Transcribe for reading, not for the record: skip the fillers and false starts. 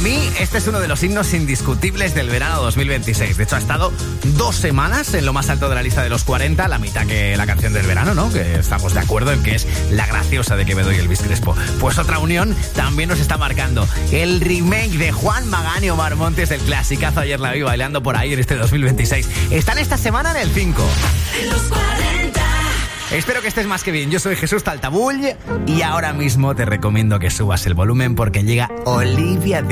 mí, este es uno de los himnos indiscutibles del verano 2026. De hecho, ha estado 2 semanas en lo más alto de la lista de los 40, la mitad que la canción del verano, ¿no? Que estamos de acuerdo en que es La Graciosa de Quevedo y Elvis Crespo. Pues otra unión también nos está marcando. El remake de Juan Magán y Omar Montes del clasicazo Ayer la vi bailando por ahí en este 2026. Están esta semana en el 5. En los 40. Espero que estés más que bien. Yo soy Jesús Taltabull y ahora mismo te recomiendo que subas el volumen porque llega Olivia